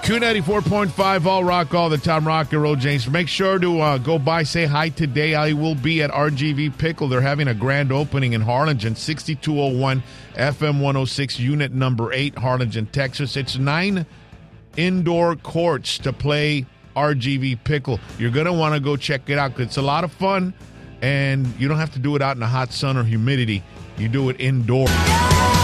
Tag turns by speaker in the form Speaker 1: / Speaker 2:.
Speaker 1: Q94.5 All Rock all the time, rock and roll, James. Make sure to go by, say hi today. I will be at RGV Pickle. They're having a grand opening in Harlingen, 6201 FM 106, unit number 8, Harlingen, Texas. It's 9 indoor courts to play RGV Pickle. You're going to want to go check it out because it's a lot of fun, and you don't have to do it out in the hot sun or humidity. You do it indoors.